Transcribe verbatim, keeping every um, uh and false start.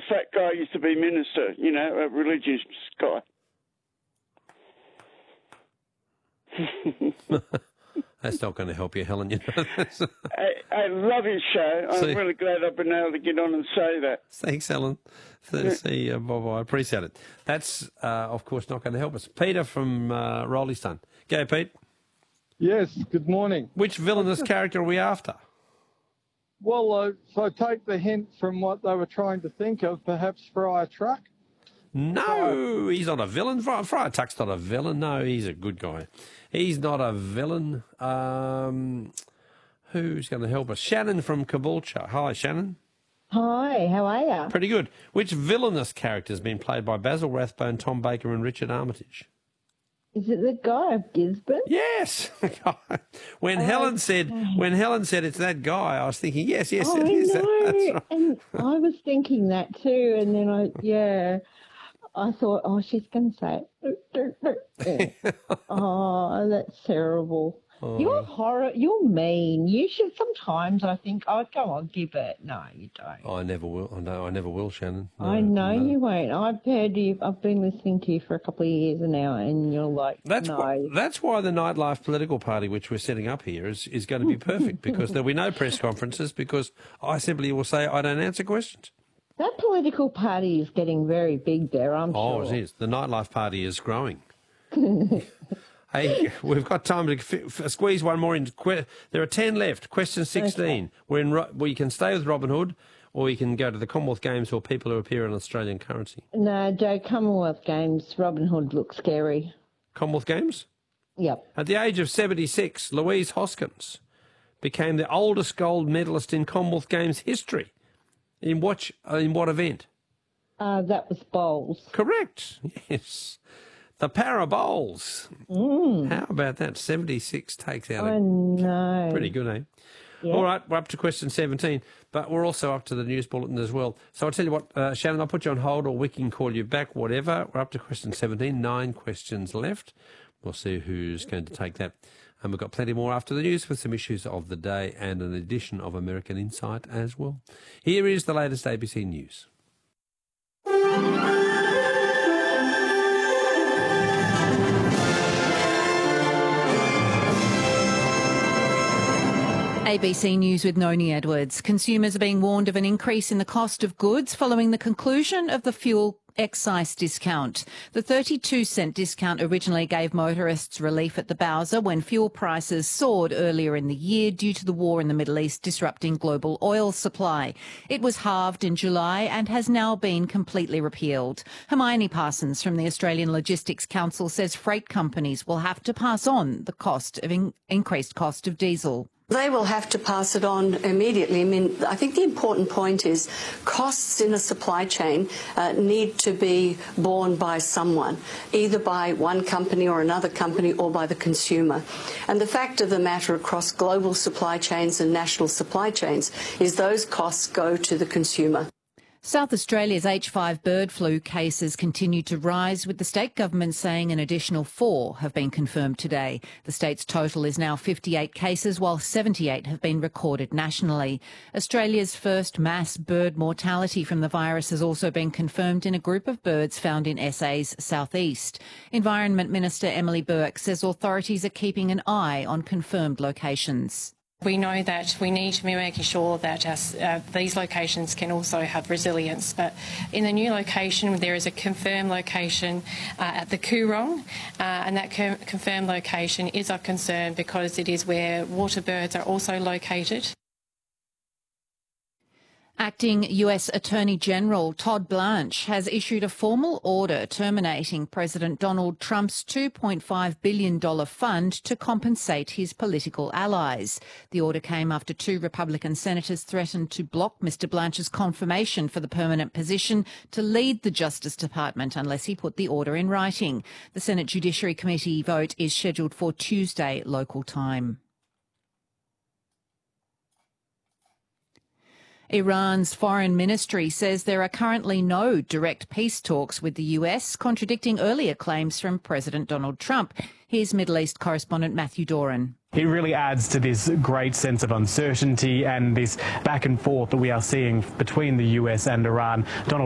fat guy used to be minister, you know, a religious guy. That's not going to help you, Helen. You know. I, I love his show. I'm See, really glad I've been able to get on and say that. Thanks, Helen. See, uh, Bob, I appreciate it. That's, uh, of course, not going to help us. Peter from uh, Roleystone. Go, Pete. Yes, good morning. Which villainous character are we after? Well, uh, so take the hint from what they were trying to think of, perhaps Friar Tuck? No, he's not a villain. Friar, Friar Tuck's not a villain. No, he's a good guy. He's not a villain. Um, who's going to help us? Shannon from Caboolture. Hi, Shannon. Hi, how are you? Pretty good. Which villainous character has been played by Basil Rathbone, Tom Baker and Richard Armitage? Is it the guy of Gisborne? Yes. when oh, Helen said when Helen said it's that guy, I was thinking, yes, yes, oh, it is. I know. That's right. And I was thinking that too, and then I, yeah, I thought, oh, she's going to say it. Oh, that's terrible. Oh. You're horror. You're mean. You should sometimes. I think. Oh, come on, give it. No, you don't. I never will. I know. I never will, Shannon. No, I know no. you won't. I've heard you. I've been listening to you for a couple of years now, and you're like, that's no. Why, that's why the Nightlife political party, which we're setting up here, is is going to be perfect because there'll be no press conferences because I simply will say I don't answer questions. That political party is getting very big there. I'm oh, sure. Oh, it is. The Nightlife party is growing. Hey, we've got time to f- f- squeeze one more in. Que- there are ten left. Question sixteen. Okay. We're in. Ro- well, you can stay with Robin Hood, or you can go to the Commonwealth Games or people who appear in Australian currency. No, Joe, Commonwealth Games. Robin Hood looks scary. Commonwealth Games? Yep. At the age of seventy-six, Louise Hoskins became the oldest gold medalist in Commonwealth Games history. In what, uh, in what event? Uh, that was bowls. Correct. Yes. The para bowls. Mm. How about that? seventy-six takes out. I know. Pretty good, eh? Yep. All right, we're up to question seventeen, but we're also up to the news bulletin as well. So I'll tell you what, uh, Shannon, I'll put you on hold or we can call you back, whatever. We're up to question seventeen, nine questions left. We'll see who's going to take that. And we've got plenty more after the news with some issues of the day and an edition of American Insight as well. Here is the latest A B C News. A B C News with Noni Edwards. Consumers are being warned of an increase in the cost of goods following the conclusion of the fuel excise discount. The thirty-two cent discount originally gave motorists relief at the bowser when fuel prices soared earlier in the year due to the war in the Middle East disrupting global oil supply. It was halved in July and has now been completely repealed. Hermione Parsons from the Australian Logistics Council says freight companies will have to pass on the cost of in- increased cost of diesel. They will have to pass it on immediately. I mean, I think the important point is costs in a supply chain uh, need to be borne by someone, either by one company or another company or by the consumer. And the fact of the matter across global supply chains and national supply chains is those costs go to the consumer. South Australia's H five bird flu cases continue to rise, with the state government saying an additional four have been confirmed today. The state's total is now fifty-eight cases, while seventy-eight have been recorded nationally. Australia's first mass bird mortality from the virus has also been confirmed in a group of birds found in S A's southeast. Environment Minister Emily Burke says authorities are keeping an eye on confirmed locations. We know that we need to be making sure that our, uh, these locations can also have resilience. But in the new location, there is a confirmed location uh, at the Coorong, uh, and that co- confirmed location is of concern because it is where water birds are also located. Acting U S Attorney General Todd Blanche has issued a formal order terminating President Donald Trump's two point five billion dollars fund to compensate his political allies. The order came after two Republican senators threatened to block Mister Blanche's confirmation for the permanent position to lead the Justice Department unless he put the order in writing. The Senate Judiciary Committee vote is scheduled for Tuesday local time. Iran's foreign ministry says there are currently no direct peace talks with the U S, contradicting earlier claims from President Donald Trump. Here's Middle East correspondent Matthew Doran. It really adds to this great sense of uncertainty and this back and forth that we are seeing between the U S and Iran. Donald